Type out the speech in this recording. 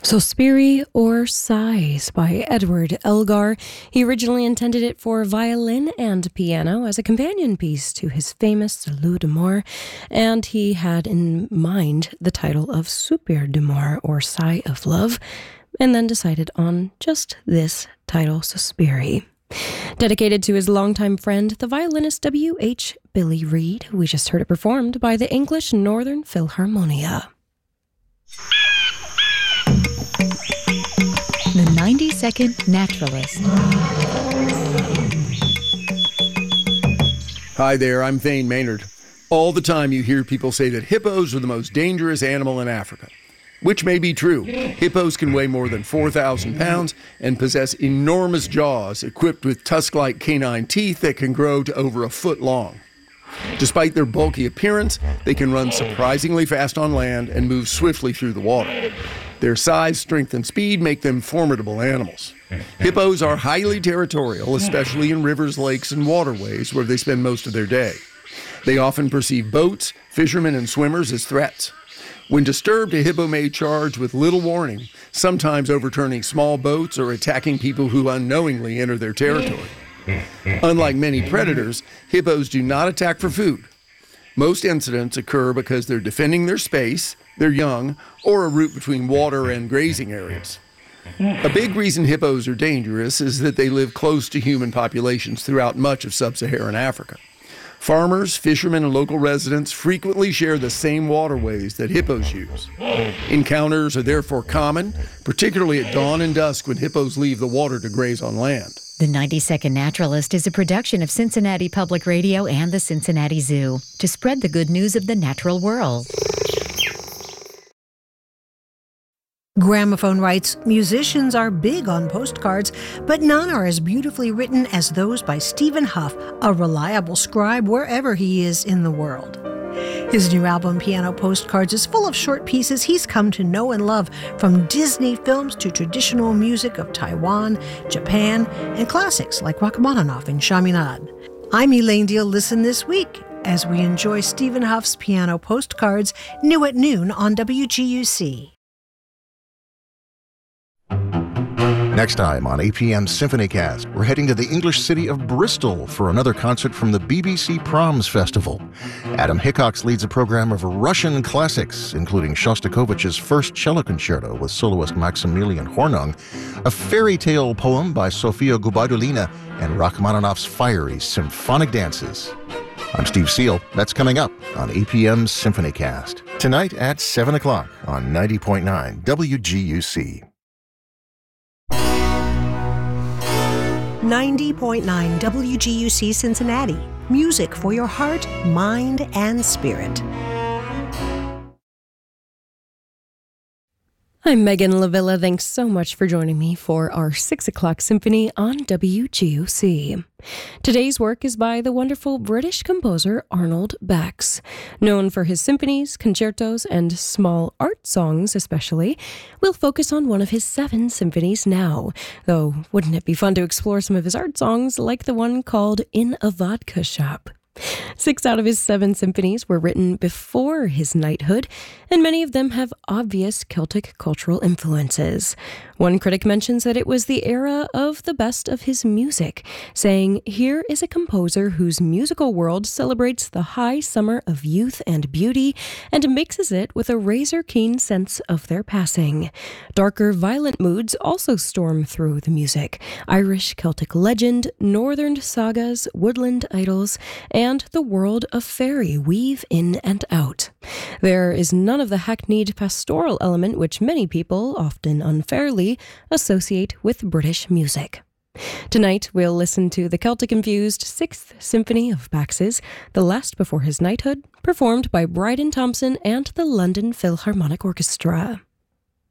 Sospiri or Sighs by Edward Elgar. He originally intended it for violin and piano as a companion piece to his famous Salut d'Amour, and he had in mind the title of Soupir d'Amour or Sigh of Love, and then decided on just this title, Sospiri. Dedicated to his longtime friend, the violinist W.H. Billy Reed. We just heard it performed by the English Northern Philharmonia. The 90-Second Naturalist. Hi there, I'm Thane Maynard. All the time you hear people say that hippos are the most dangerous animal in Africa, which may be true. Hippos can weigh more than 4,000 pounds and possess enormous jaws equipped with tusk-like canine teeth that can grow to over a foot long. Despite their bulky appearance, they can run surprisingly fast on land and move swiftly through the water. Their size, strength, and speed make them formidable animals. Hippos are highly territorial, especially in rivers, lakes, and waterways where they spend most of their day. They often perceive boats, fishermen, and swimmers as threats. When disturbed, a hippo may charge with little warning, sometimes overturning small boats or attacking people who unknowingly enter their territory. Unlike many predators, hippos do not attack for food. Most incidents occur because they're defending their space, their young, or a route between water and grazing areas. A big reason hippos are dangerous is that they live close to human populations throughout much of sub-Saharan Africa. Farmers, fishermen, and local residents frequently share the same waterways that hippos use. Encounters are therefore common, particularly at dawn and dusk when hippos leave the water to graze on land. The 90-Second Naturalist is a production of Cincinnati Public Radio and the Cincinnati Zoo to spread the good news of the natural world. Gramophone writes, musicians are big on postcards, but none are as beautifully written as those by Stephen Huff, a reliable scribe wherever he is in the world. His new album, Piano Postcards, is full of short pieces he's come to know and love, from Disney films to traditional music of Taiwan, Japan, and classics like Rachmaninoff and Chaminade. I'm Elaine Deal. Listen this week as we enjoy Stephen Huff's Piano Postcards, new at noon on WGUC. Next time on APM SymphonyCast, we're heading to the English city of Bristol for another concert from the BBC Proms Festival. Adam Hickox leads a program of Russian classics, including Shostakovich's First Cello Concerto with soloist Maximilian Hornung, a fairy tale poem by Sofia Gubaidulina, and Rachmaninoff's fiery symphonic dances. I'm Steve Seal. That's coming up on APM SymphonyCast. Tonight at 7 o'clock on 90.9 WGUC. 90.9 WGUC Cincinnati. Music for your heart, mind, and spirit. I'm Megan Lavilla. Thanks so much for joining me for our 6 o'clock symphony on WGUC. Today's work is by the wonderful British composer Arnold Bax. Known for his symphonies, concertos, and small art songs especially, we'll focus on one of his 7 symphonies now. Though, wouldn't it be fun to explore some of his art songs like the one called In a Vodka Shop? 6 out of his 7 symphonies were written before his knighthood, and many of them have obvious Celtic cultural influences. One critic mentions that it was the era of the best of his music, saying, "Here is a composer whose musical world celebrates the high summer of youth and beauty and mixes it with a razor-keen sense of their passing." Darker, violent moods also storm through the music. Irish Celtic legend, northern sagas, woodland idols, and the world of fairy weave in and out. There is none of the hackneyed pastoral element which many people, often unfairly, associate with British music. Tonight, we'll listen to the Celtic-infused 6th Symphony of Bax's, the last before his knighthood, performed by Bryden Thompson and the London Philharmonic Orchestra.